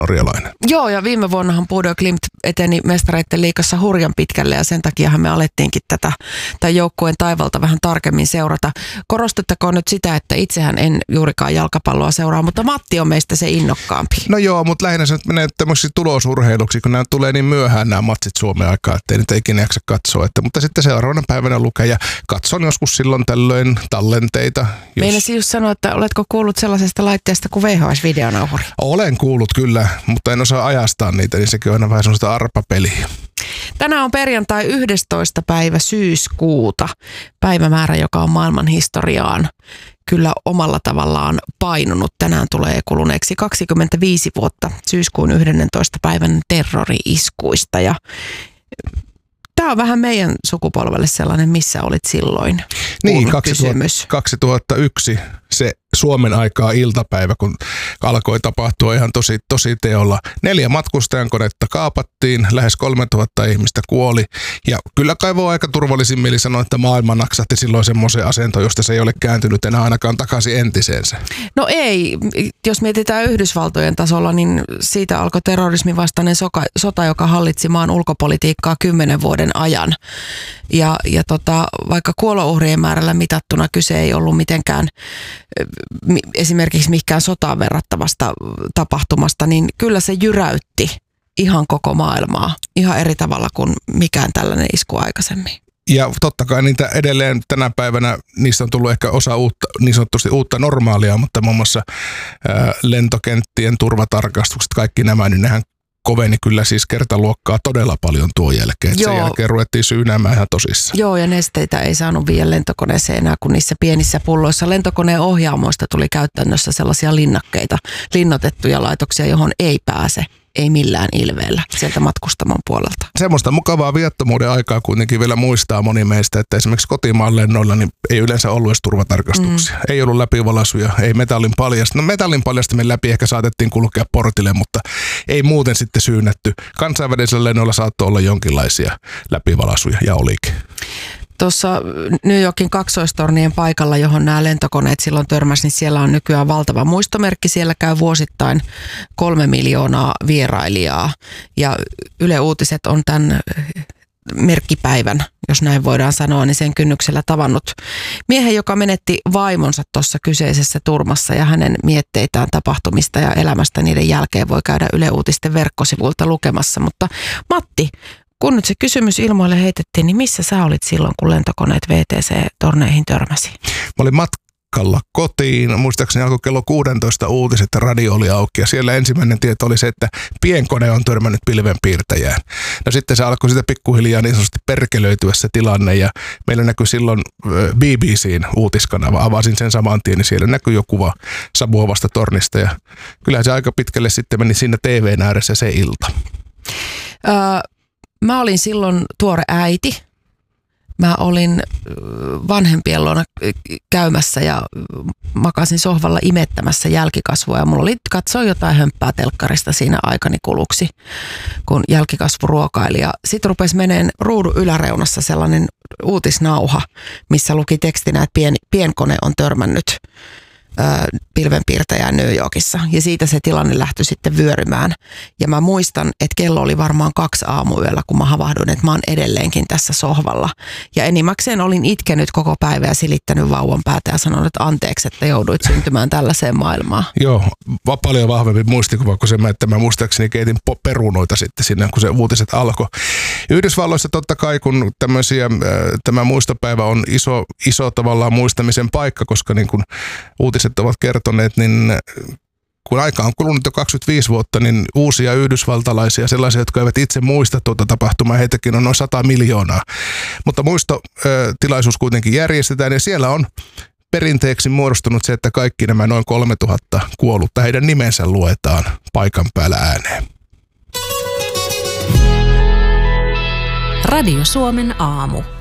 norjalainen. Joo, ja viime vuonnahan Bodø Glimt eteni mestareiden liigassa hurjan pitkälle, ja sen takiahan me alettiinkin tämän joukkueen taivalta vähän tarkemmin seurata. Korostettakoon nyt sitä, että itsehän en juurikaan jalkapalloa seuraa, mutta Matti on meistä se innokkaampi. No joo, mutta lähinnä se menee tämmöisiä tulosurheiluksi, kun nämä tulee niin myöhään nämä matsit Suomen aikaa, ettei niitä ikinä jaksa katsoa. Mutta sitten seuraavana päivänä lukee ja katson joskus silloin tällöin tallenteita. Meinasin just sanoa, että oletko kuullut sellaisesta laitteesta kuin VHS-videonauhuri? Olen kuullut kyllä, mutta en osaa ajastaa niitä, niin sekin on aina vähän sellaista arpapeliä. Tänään on perjantai 11. päivä syyskuuta, päivämäärä, joka on maailman historiaan kyllä omalla tavallaan painunut. Tänään tulee kuluneeksi 25 vuotta syyskuun 11. päivän terrori-iskuista ja tämä on vähän meidän sukupolvelle sellainen, missä olit silloin. Niin, 2001 se Suomen aikaa iltapäivä, kun alkoi tapahtua ihan tosi teolla. 4 matkustajankonetta kaapattiin, lähes 3000 ihmistä kuoli. Ja kyllä kai voi aika turvallisin mieli sanoa, että maailma naksahti silloin semmoisen asentoon, josta se ei ole kääntynyt enää ainakaan takaisin entiseensä. No ei, jos mietitään Yhdysvaltojen tasolla, niin siitä alkoi terrorismin vastainen sota, joka hallitsi maan ulkopolitiikkaa 10 vuoden ajan. Ja vaikka kuolouhrien määrällä mitattuna kyse ei ollut mitenkään esimerkiksi mikään sotaan verrattavasta tapahtumasta, niin kyllä se jyräytti ihan koko maailmaa ihan eri tavalla kuin mikään tällainen isku aikaisemmin. Ja totta kai niitä edelleen tänä päivänä, niistä on tullut ehkä osa uutta, niin sanotusti uutta normaalia, mutta muun muassa lentokenttien turvatarkastukset, kaikki nämä, niin nehän koveni kyllä siis kertaluokkaa todella paljon tuon jälkeen. Sen jälkeen ruvettiin syynäämään ihan tosissaan. Joo, ja nesteitä ei saanut viedä lentokoneeseen enää kuin niissä pienissä pulloissa. Lentokoneen ohjaamoista tuli käytännössä sellaisia linnakkeita, linnoitettuja laitoksia, johon ei pääse. Ei millään ilveellä sieltä matkustamon puolelta. Semmoista mukavaa viattomuuden aikaa kuitenkin vielä muistaa moni meistä, että esimerkiksi kotimaan lennoilla niin ei yleensä ollut edes turvatarkastuksia. Ei ollut läpivalasuja, ei metallin paljasta. No metallin paljastimen läpi ehkä saatettiin kulkea portille, mutta ei muuten sitten syynätty. Kansainvälisillä lennoilla saattoi olla jonkinlaisia läpivalasuja ja olikin. Tuossa New Yorkin kaksoistornien paikalla, johon nämä lentokoneet silloin törmäsivät, niin siellä on nykyään valtava muistomerkki. Siellä käy vuosittain 3 miljoonaa vierailijaa ja Yle Uutiset on tämän merkkipäivän, jos näin voidaan sanoa, niin sen kynnyksellä tavannut miehen, joka menetti vaimonsa tuossa kyseisessä turmassa ja hänen mietteitään tapahtumista ja elämästä niiden jälkeen voi käydä Yle Uutisten verkkosivuilta lukemassa. Mutta Matti, kun nyt se kysymys ilmoille heitettiin, niin missä sä olit silloin, kun lentokoneet VTC-torneihin törmäsi? Mä olin matkalla kotiin. Muistaakseni alkoi kello 16 uutiset, että radio oli auki. Ja siellä ensimmäinen tieto oli se, että pienkone on törmännyt pilvenpiirtäjään. No sitten se alkoi sitä pikkuhiljaa niin sanotusti perkelöityä se tilanne. Ja meillä näkyi silloin BBC:n uutiskanava. Avasin sen saman tien, niin siellä näkyi jo kuva savuavasta tornista. Ja kyllähän se aika pitkälle sitten meni siinä TV:n ääressä se ilta. Mä olin silloin tuore äiti. Mä olin vanhempien luona käymässä ja makasin sohvalla imettämässä jälkikasvua. Ja mulla oli katsoa jotain hömppää telkkarista siinä aikani kuluksi, kun jälkikasvu ruokaili. Ja sit rupesi meneen ruudun yläreunassa sellainen uutisnauha, missä luki tekstinä, että pienkone on törmännyt pilvenpiirtäjään New Yorkissa. Ja siitä se tilanne lähtyi sitten vyörymään. Ja mä muistan, että kello oli varmaan 2 aamuyöllä, kun mä havahduin, että mä oon edelleenkin tässä sohvalla. Ja enimmäkseen olin itkenyt koko päivä ja silittänyt vauvan päätä ja sanonut, että anteeksi, että jouduit syntymään tällaiseen maailmaan. Joo, paljon vahvempi muistikuva kuin se, että mä muistaakseni keitin perunoita sitten sinne, kun se uutiset alkoi. Yhdysvalloissa totta kai, kun tämä muistopäivä on iso tavallaan muistamisen paikka, koska niin kun uutiset ovat kertoneet, niin kun aika on kulunut jo 25 vuotta, niin uusia yhdysvaltalaisia, sellaisia, jotka eivät itse muista tuota tapahtumaa, heitäkin on noin 100 miljoonaa. Mutta muistotilaisuus kuitenkin järjestetään ja siellä on perinteeksi muodostunut se, että kaikki nämä noin 3000 kuollutta, heidän nimensä luetaan paikan päällä ääneen. Radio Suomen aamu.